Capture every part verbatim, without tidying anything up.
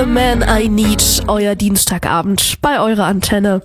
The Man I Need, euer Dienstagabend bei eurer Antenne.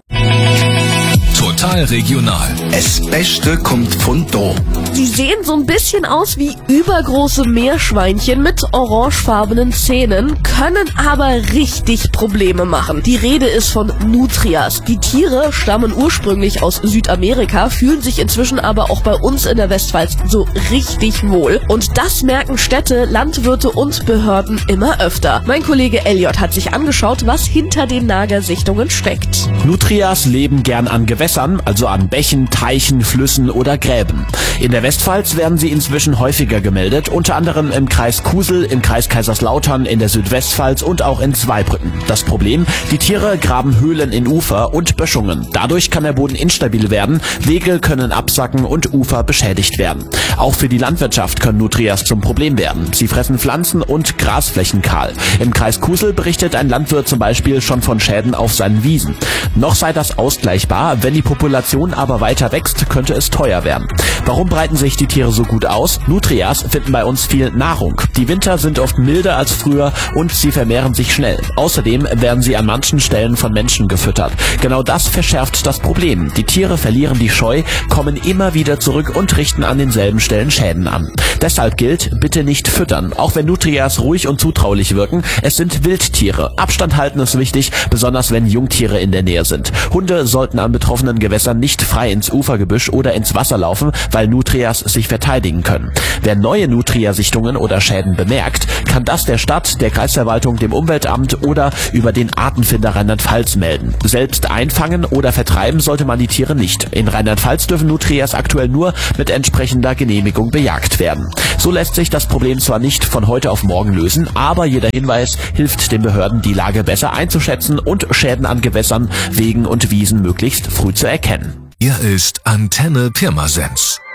Total regional. Das Beste kommt von da. Sie sehen so ein bisschen aus wie übergroße Meerschweinchen mit orangefarbenen Zähnen, können aber richtig Probleme machen. Die Rede ist von Nutrias. Die Tiere stammen ursprünglich aus Südamerika, fühlen sich inzwischen aber auch bei uns in der Westpfalz so richtig wohl. Und das merken Städte, Landwirte und Behörden immer öfter. Mein Kollege Elliot hat sich angeschaut, was hinter den Nagersichtungen steckt. Nutrias leben gern an Gewässern, also an Bächen, Teichen, Flüssen oder Gräben. In der Westpfalz werden sie inzwischen häufiger gemeldet, unter anderem im Kreis Kusel, im Kreis Kaiserslautern, in der Südwestpfalz und auch in Zweibrücken. Das Problem? Die Tiere graben Höhlen in Ufer und Böschungen. Dadurch kann der Boden instabil werden, Wege können absacken und Ufer beschädigt werden. Auch für die Landwirtschaft können Nutrias zum Problem werden. Sie fressen Pflanzen und Grasflächen kahl. Im Kreis Kusel berichtet ein Landwirt zum Beispiel schon von Schäden auf seinen Wiesen. Noch sei das ausgleichbar, wenn die Population aber weiter wächst, könnte es teuer werden. Warum breiten sich die Tiere so gut aus? Nutrias finden bei uns viel Nahrung. Die Winter sind oft milder als früher und sie vermehren sich schnell. Außerdem werden sie an manchen Stellen von Menschen gefüttert. Genau das verschärft das Problem. Die Tiere verlieren die Scheu, kommen immer wieder zurück und richten an denselben Stellen Schäden an. Deshalb gilt, bitte nicht füttern. Auch wenn Nutrias ruhig und zutraulich wirken, es sind Wildtiere. Abstand halten ist wichtig, besonders wenn Jungtiere in der Nähe sind. Hunde sollten an betroffenen Gewässern nicht frei ins Ufergebüsch oder ins Wasser laufen, weil Nutrias sich verteidigen können. Wer neue Nutria-Sichtungen oder Schäden bemerkt, kann das der Stadt, der Kreisverwaltung, dem Umweltamt oder über den Artenfinder Rheinland-Pfalz melden. Selbst einfangen oder vertreiben sollte man die Tiere nicht. In Rheinland-Pfalz dürfen Nutrias aktuell nur mit entsprechender Genehmigung bejagt werden. So lässt sich das Problem zwar nicht von heute auf morgen lösen, aber jeder Hinweis hilft den Behörden, die Lage besser einzuschätzen und Schäden an Gewässern, Wegen und Wiesen möglichst früh zu erkennen. Hier ist Antenne Pirmasens.